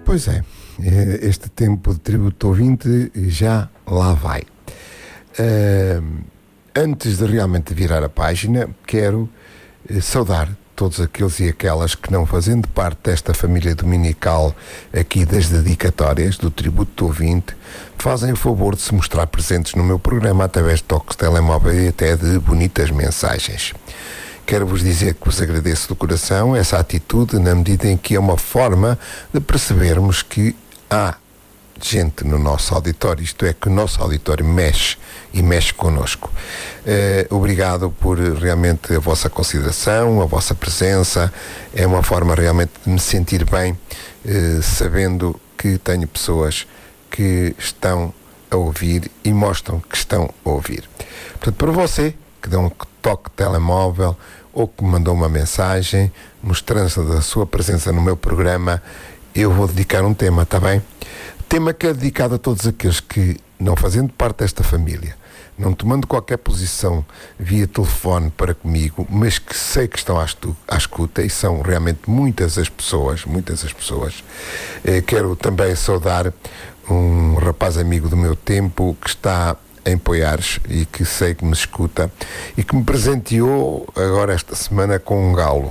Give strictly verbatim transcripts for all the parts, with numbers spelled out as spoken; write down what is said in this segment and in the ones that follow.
Pois é, este tempo de tributo ouvinte já lá vai. Uh, antes de realmente virar a página, quero uh, saudar todos aqueles e aquelas que, não fazendo parte desta família dominical aqui das dedicatórias do tributo ouvinte, fazem o favor de se mostrar presentes no meu programa através de toques de telemóvel e até de bonitas mensagens. Quero-vos dizer que vos agradeço do coração essa atitude, na medida em que é uma forma de percebermos que há gente no nosso auditório, isto é, que o nosso auditório mexe e mexe connosco. Eh, obrigado por realmente a vossa consideração, a vossa presença. É uma forma realmente de me sentir bem, eh, sabendo que tenho pessoas que estão a ouvir e mostram que estão a ouvir. Portanto, para você que dá um toque de telemóvel ou que me mandou uma mensagem mostrando a sua presença no meu programa, eu vou dedicar um tema, está bem? Tema que é dedicado a todos aqueles que, não fazendo parte desta família, não tomando qualquer posição via telefone para comigo, mas que sei que estão à, estu- à escuta, e são realmente muitas as pessoas, muitas as pessoas. Eh, quero também saudar um rapaz amigo do meu tempo que está em Poiares e que sei que me escuta e que me presenteou agora esta semana com um galo.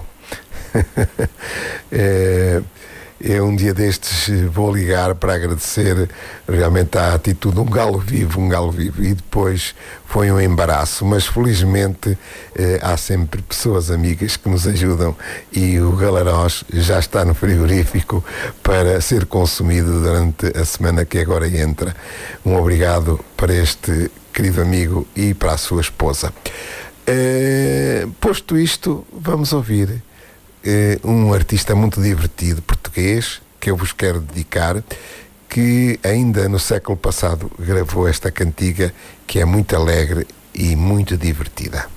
é, é um dia destes vou ligar para agradecer realmente a atitude, um galo vivo, um galo vivo, e depois foi um embaraço, mas felizmente eh, há sempre pessoas amigas que nos ajudam e o galarós já está no frigorífico para ser consumido durante a semana que agora entra. Um obrigado para este querido amigo e para a sua esposa. Eh, posto isto, vamos ouvir eh, um artista muito divertido português que eu vos quero dedicar, que ainda no século passado gravou esta cantiga que é muito alegre e muito divertida.